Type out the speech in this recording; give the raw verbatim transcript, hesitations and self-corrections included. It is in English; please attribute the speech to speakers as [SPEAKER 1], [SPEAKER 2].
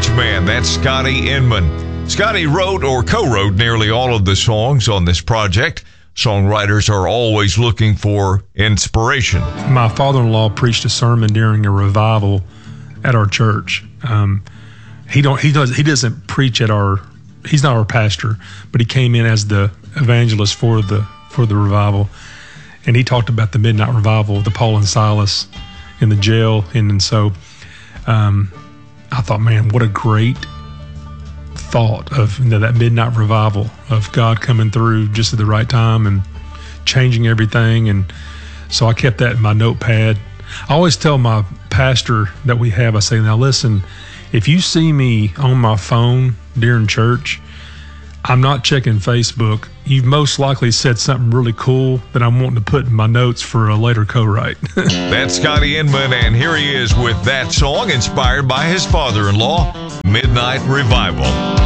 [SPEAKER 1] Church man. That's Scotty Inman. Scotty wrote or co-wrote nearly all of the songs on this project. Songwriters are always looking for inspiration.
[SPEAKER 2] My father-in-law preached a sermon during a revival at our church. Um, he don't he does he doesn't preach at our he's not our pastor, but he came in as the evangelist for the for the revival, and he talked about the midnight revival, the Paul and Silas in the jail, and, and so um, I thought, man, what a great thought of, you know, that midnight revival of God coming through just at the right time and changing everything. And so I kept that in my notepad. I always tell my pastor that we have, I say, now listen, if you see me on my phone during church, I'm not checking Facebook. You've most likely said something really cool that I'm wanting to put in my notes for a later co-write.
[SPEAKER 1] That's Scotty Inman, and here he is with that song inspired by his father-in-law, Midnight Revival.